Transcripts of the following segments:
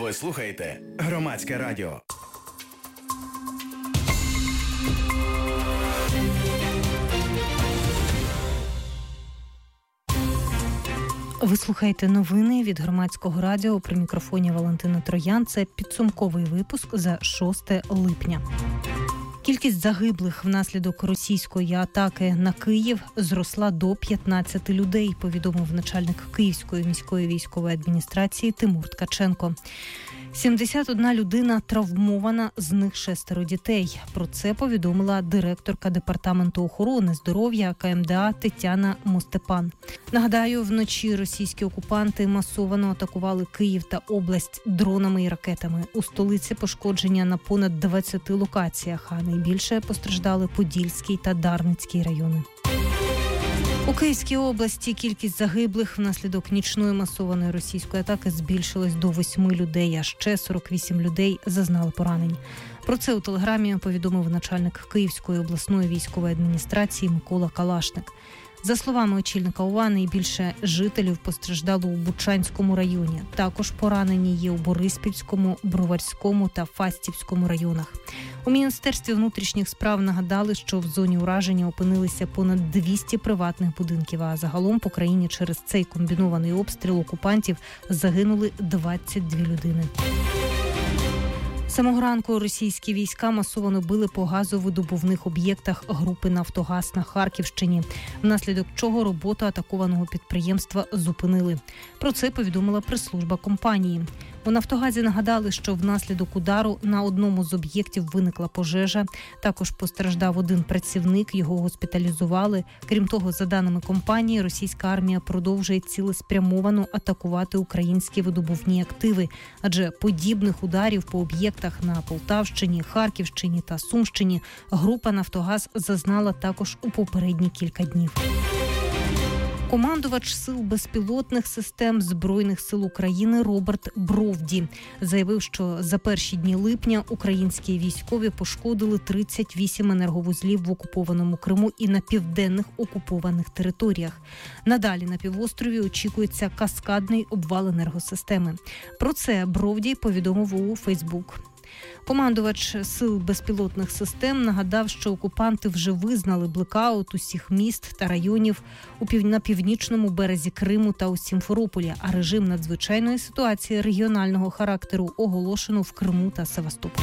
Ви слухаєте Громадське радіо. Ви слухаєте новини від Громадського радіо. При мікрофоні Валентина Троян. Це підсумковий випуск за 6 липня. Кількість загиблих внаслідок російської атаки на Київ зросла до 15 людей, повідомив начальник Київської міської військової адміністрації Тимур Ткаченко. 71 людина травмована, з них 6 дітей. Про це повідомила директорка Департаменту охорони здоров'я КМДА Тетяна Мостепан. Нагадаю, вночі російські окупанти масово атакували Київ та область дронами і ракетами. У столиці пошкодження на понад 20 локаціях, а найбільше постраждали Подільський та Дарницький райони. У Київській області кількість загиблих внаслідок нічної масованої російської атаки збільшилась до 8 людей, а ще 48 людей зазнали поранень. Про це у телеграмі повідомив начальник Київської обласної військової адміністрації Микола Калашник. За словами очільника ОВА, найбільше жителів постраждало у Бучанському районі. Також поранені є у Бориспільському, Броварському та Фастівському районах. У Міністерстві внутрішніх справ нагадали, що в зоні ураження опинилися понад 200 приватних будинків, а загалом по країні через цей комбінований обстріл окупантів загинули 22 людини. Самого ранку російські війська масово били по газовидобувних об'єктах групи «Нафтогаз» на Харківщині, внаслідок чого роботу атакованого підприємства зупинили. Про це повідомила прес-служба компанії. У «Нафтогазі» нагадали, що внаслідок удару на одному з об'єктів виникла пожежа. Також постраждав один працівник, його госпіталізували. Крім того, за даними компанії, російська армія продовжує цілеспрямовано атакувати українські видобувні активи. Адже подібних ударів по об'єктах на Полтавщині, Харківщині та Сумщині група «Нафтогаз» зазнала також у попередні кілька днів. Командувач сил безпілотних систем Збройних сил України Роберт Бровді заявив, що за перші дні липня українські військові пошкодили 38 енерговузлів в окупованому Криму і на південних окупованих територіях. Надалі на півострові очікується каскадний обвал енергосистеми. Про це Бровді повідомив у Фейсбук. Командувач сил безпілотних систем нагадав, що окупанти вже визнали блекаут усіх міст та районів на північному березі Криму та у Сімферополі, а режим надзвичайної ситуації регіонального характеру оголошено в Криму та Севастополі.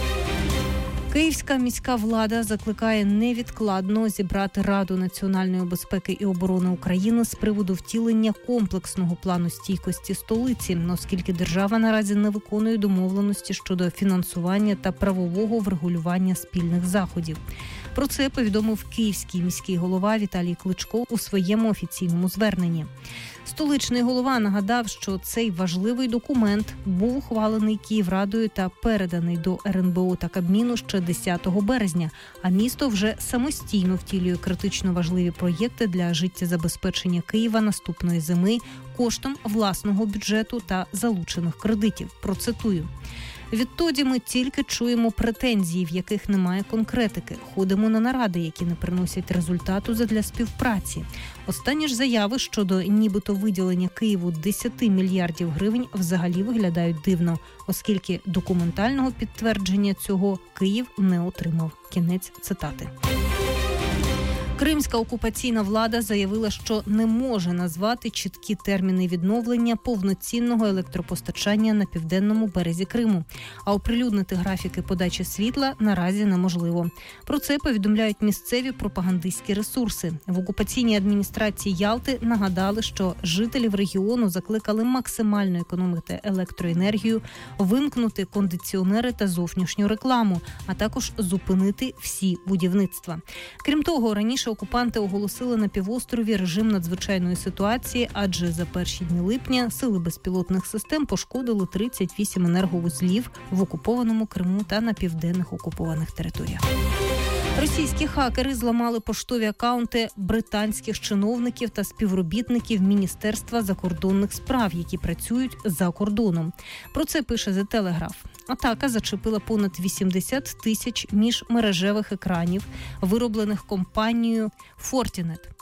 Київська міська влада закликає невідкладно зібрати Раду національної безпеки і оборони України з приводу втілення комплексного плану стійкості столиці, оскільки держава наразі не виконує домовленості щодо фінансування та правового врегулювання спільних заходів. Про це повідомив київський міський голова Віталій Кличко у своєму офіційному зверненні. Столичний голова нагадав, що цей важливий документ був ухвалений Київрадою та переданий до РНБО та Кабміну ще 10 березня, а місто вже самостійно втілює критично важливі проєкти для життєзабезпечення Києва наступної зими коштом власного бюджету та залучених кредитів. Процитую. Відтоді ми тільки чуємо претензії, в яких немає конкретики. Ходимо на наради, які не приносять результату задля співпраці. Останні ж заяви щодо нібито виділення Києву 10 мільярдів гривень взагалі виглядають дивно, оскільки документального підтвердження цього Київ не отримав. Кінець цитати. Кримська окупаційна влада заявила, що не може назвати чіткі терміни відновлення повноцінного електропостачання на південному березі Криму, а оприлюднити графіки подачі світла наразі неможливо. Про це повідомляють місцеві пропагандистські ресурси. В окупаційній адміністрації Ялти нагадали, що жителів регіону закликали максимально економити електроенергію, вимкнути кондиціонери та зовнішню рекламу, а також зупинити всі будівництва. Крім того, раніше окупанти оголосили на півострові режим надзвичайної ситуації, адже за перші дні липня сили безпілотних систем пошкодили 38 енерговузлів в окупованому Криму та на південних окупованих територіях. Російські хакери зламали поштові акаунти британських чиновників та співробітників Міністерства закордонних справ, які працюють за кордоном. Про це пише The Telegraph. Атака зачепила понад 80 тисяч міжмережевих екранів, вироблених компанією Fortinet.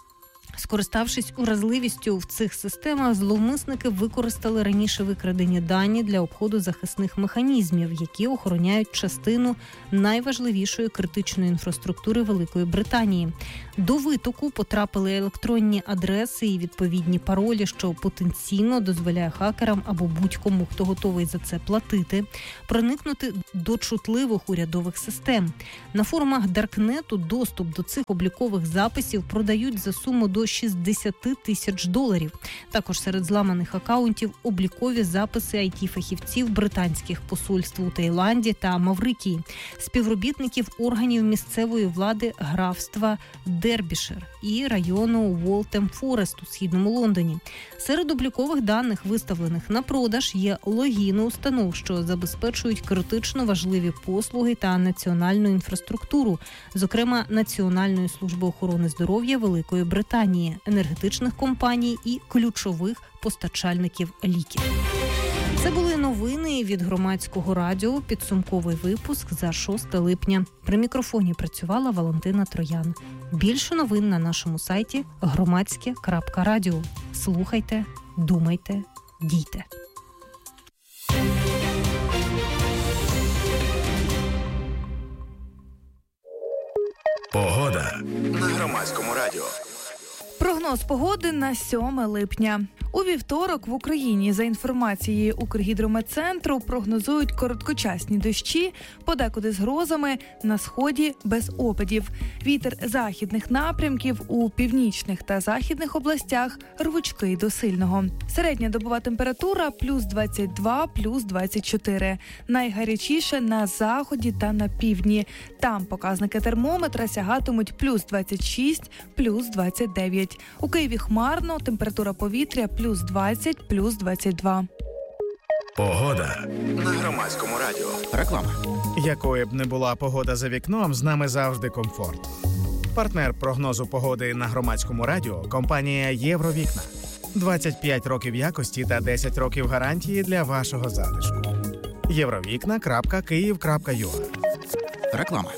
Скориставшись уразливістю в цих системах, зловмисники використали раніше викрадені дані для обходу захисних механізмів, які охороняють частину найважливішої критичної інфраструктури Великої Британії. До витоку потрапили електронні адреси і відповідні паролі, що потенційно дозволяє хакерам або будь-кому, хто готовий за це платити, проникнути до чутливих урядових систем. На форумах Даркнету доступ до цих облікових записів продають за суму до $60 тисяч. Також серед зламаних акаунтів облікові записи IT-фахівців британських посольств у Таїланді та Маврикії, співробітників органів місцевої влади графства Дербішир і району Уолтем Форест у східному Лондоні. Серед облікових даних, виставлених на продаж, є логіни установ, що забезпечують критично важливі послуги та національну інфраструктуру, зокрема Національної служби охорони здоров'я Великої Британії, енергетичних компаній і ключових постачальників ліків. Це були новини від Громадського радіо, підсумковий випуск за 6 липня. При мікрофоні працювала Валентина Троян. Більше новин на нашому сайті громадське.радіо. Слухайте, думайте, дійте. Погода на Громадському радіо. Прогноз погоди на 7 липня. У вівторок в Україні, за інформацією Укргідрометцентру, прогнозують короткочасні дощі, подекуди з грозами, на сході без опадів. Вітер західних напрямків у північних та західних областях рвучкий до сильного. Середня добова температура плюс 22, плюс 24. Найгарячіше на заході та на півдні. Там показники термометра сягатимуть плюс 26, плюс 29. У Києві хмарно, температура повітря плюс 20, плюс 22. Погода на Громадському радіо. Реклама. Якою б не була погода за вікном, з нами завжди комфорт. Партнер прогнозу погоди на Громадському радіо – компанія «Євровікна». 25 років якості та 10 років гарантії для вашого затишку. Євровікна.Київ.ua. Реклама.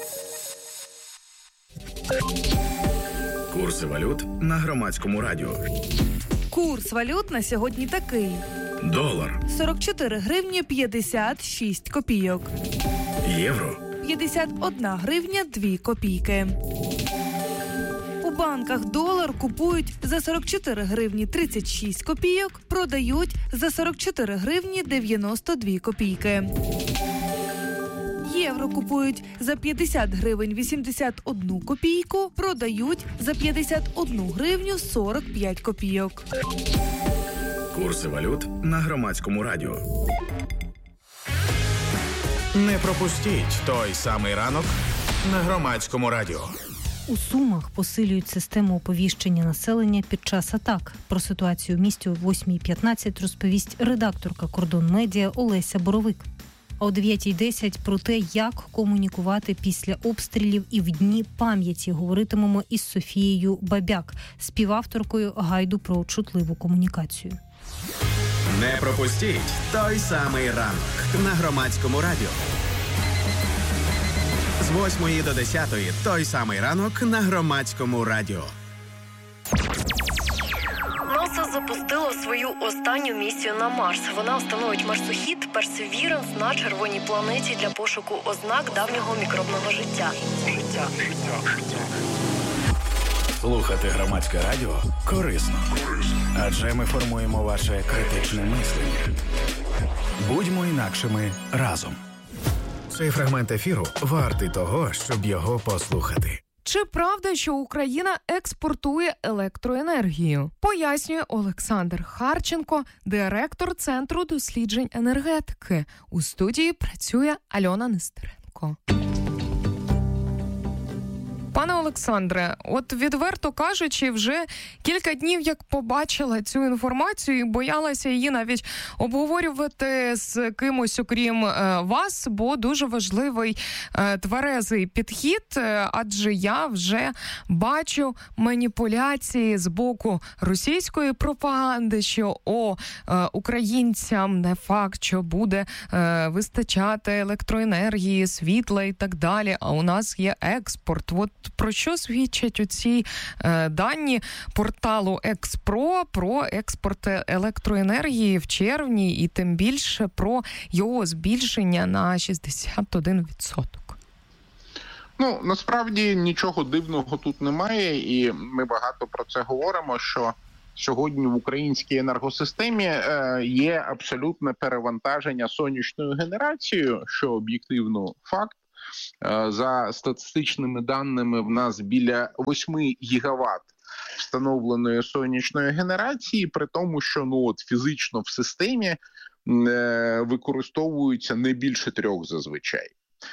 Курси валют на Громадському радіо. Курс валют на сьогодні такий. Долар 44 гривні 56 копійок. Євро 51 гривня 2 копійки. У банках долар купують за 44 гривні 36 копійок, продають за 44 гривні 92 копійки. Євро купують за 50 гривень 81 копійку, продають за 51 гривню 45 копійок. Курси валют на Громадському радіо. Не пропустіть той самий ранок на Громадському радіо. У Сумах посилюють систему оповіщення населення під час атак. Про ситуацію в місті о 8:15 розповість редакторка «Кордон Медіа» Олеся Боровик. А о 9:10 про те, як комунікувати після обстрілів і в Дні пам'яті говоритимемо із Софією Бабяк, співавторкою гайду про чутливу комунікацію. Не пропустіть той самий ранок на Громадському радіо. З 8 до 10 той самий ранок на Громадському радіо. НАСА запустило свою останню місію на Марс. Вона встановить марсохід Perseverance на червоній планеті для пошуку ознак давнього мікробного життя. Слухати Громадське радіо корисно. Адже ми формуємо ваше критичне мислення. Будьмо інакшими разом. Цей фрагмент ефіру вартий того, щоб його послухати. Чи правда, що Україна експортує електроенергію? Пояснює Олександр Харченко, директор Центру досліджень енергетики. У студії працює Альона Нестеренко. Пане Олександре, от відверто кажучи, вже кілька днів, як побачила цю інформацію і боялася її навіть обговорювати з кимось, окрім вас, бо дуже важливий тверезий підхід, адже я вже бачу маніпуляції з боку російської пропаганди, що українцям не факт, що буде вистачати електроенергії, світла і так далі, а у нас є експорт. От про що свідчать оці дані порталу Експро про експорт електроенергії в червні і тим більше про його збільшення на 61%? Ну, насправді нічого дивного тут немає, і ми багато про це говоримо, що сьогодні в українській енергосистемі є абсолютне перевантаження сонячною генерацією, що об'єктивно факт. За статистичними даними в нас біля 8 гігаватт встановленої сонячної генерації, при тому, що фізично в системі використовується не більше 3 зазвичай.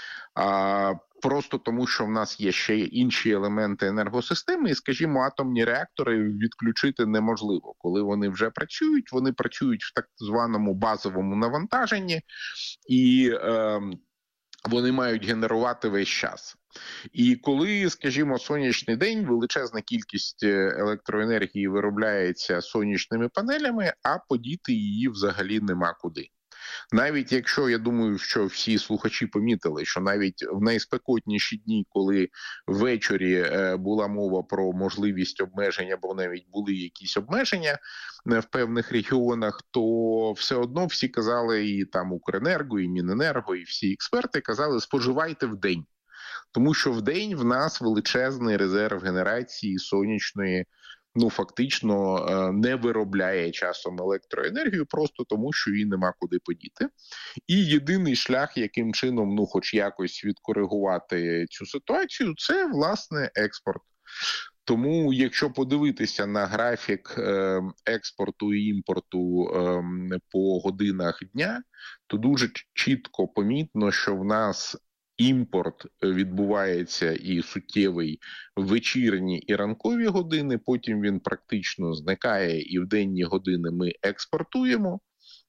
Просто тому, що в нас є ще інші елементи енергосистеми, і, скажімо, атомні реактори відключити неможливо. Коли вони вже працюють, вони працюють в так званому базовому навантаженні, і вони мають генерувати весь час. І коли, скажімо, сонячний день, величезна кількість електроенергії виробляється сонячними панелями, а подіти її взагалі нема куди. Навіть якщо, я думаю, що всі слухачі помітили, що навіть в найспекотніші дні, коли ввечері була мова про можливість обмеження, бо навіть були якісь обмеження в певних регіонах, то все одно всі казали, і там Укренерго, і Міненерго, і всі експерти казали, споживайте вдень. Тому що вдень в нас величезний резерв генерації сонячної, фактично не виробляє часом електроенергію, просто тому, що її нема куди подіти. І єдиний шлях, яким чином, хоч якось відкоригувати цю ситуацію, це, власне, експорт. Тому, якщо подивитися на графік експорту і імпорту по годинах дня, то дуже чітко помітно, що в нас імпорт відбувається і суттєвий в вечірні і ранкові години, потім він практично зникає, і в денні години ми експортуємо.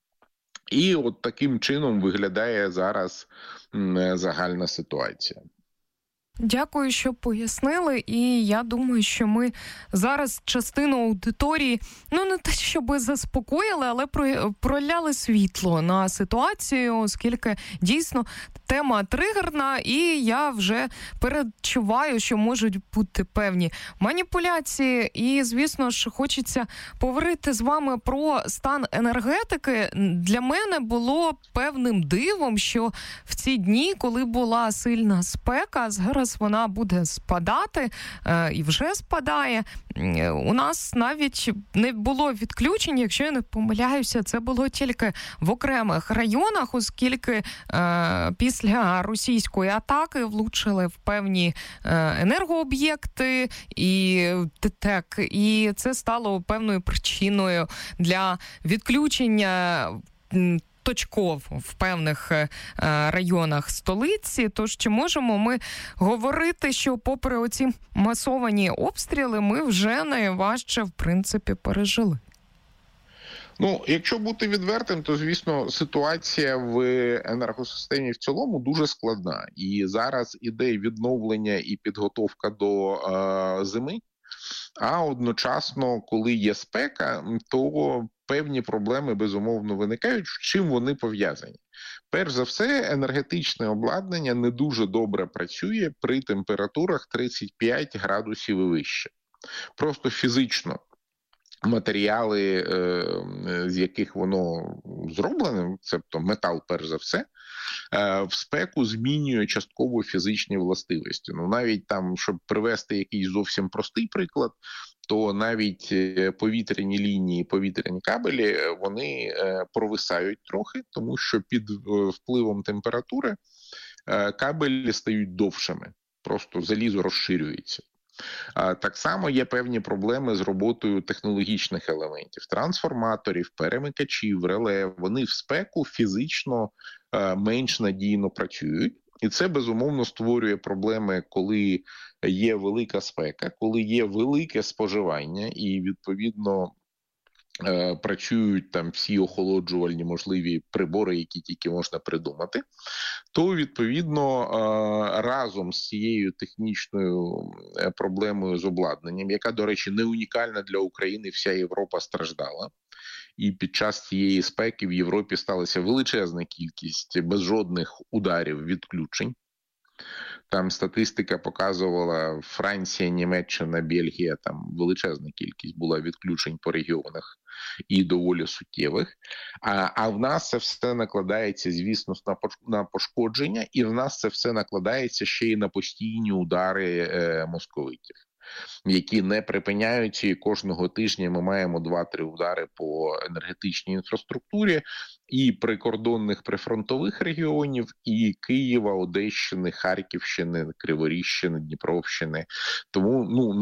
І от таким чином виглядає зараз загальна ситуація. Дякую, що пояснили, і я думаю, що ми зараз частину аудиторії, не те, щоб заспокоїли, але проляли світло на ситуацію, оскільки дійсно тема тригерна, і я вже передчуваю, що можуть бути певні маніпуляції. І, звісно ж, хочеться поговорити з вами про стан енергетики. Для мене було певним дивом, що в ці дні, коли була сильна спека, зараз вона буде спадати і вже спадає. У нас навіть не було відключень, якщо я не помиляюся, це було тільки в окремих районах, оскільки після російської атаки влучили в певні енергооб'єкти і ТТЕК, і це стало певною причиною для відключення точков в певних районах столиці. Тож чи можемо ми говорити, що попри оці масовані обстріли ми вже найважче, в принципі, пережили? Якщо бути відвертим, то, звісно, ситуація в енергосистемі в цілому дуже складна. І зараз іде відновлення і підготовка до зими, а одночасно, коли є спека, то певні проблеми, безумовно, виникають. З чим вони пов'язані? Перш за все, енергетичне обладнання не дуже добре працює при температурах 35 градусів і вище. Просто фізично матеріали, з яких воно зроблене, тобто метал перш за все, в спеку змінює частково фізичні властивості. Навіть там, щоб привести якийсь зовсім простий приклад, то навіть повітряні лінії, повітряні кабелі, вони провисають трохи, тому що під впливом температури кабелі стають довшими, просто залізо розширюється. Так само є певні проблеми з роботою технологічних елементів, трансформаторів, перемикачів, реле. Вони в спеку фізично менш надійно працюють. І це, безумовно, створює проблеми, коли є велика спека, коли є велике споживання і, відповідно, працюють там всі охолоджувальні можливі прибори, які тільки можна придумати, то, відповідно, разом з цією технічною проблемою з обладнанням, яка, до речі, не унікальна для України, вся Європа страждала. І під час цієї спеки в Європі сталася величезна кількість без жодних ударів відключень. Там статистика показувала Франція, Німеччина, Бельгія, там величезна кількість була відключень по регіонах і доволі суттєвих. А в нас це все накладається, звісно, на пошкодження, і в нас це все накладається ще й на постійні удари московитів, які не припиняються, і кожного тижня ми маємо 2-3 удари по енергетичній інфраструктурі і прикордонних прифронтових регіонів, і Києва, Одещини, Харківщини, Криворіжщини, Дніпровщини. Тому,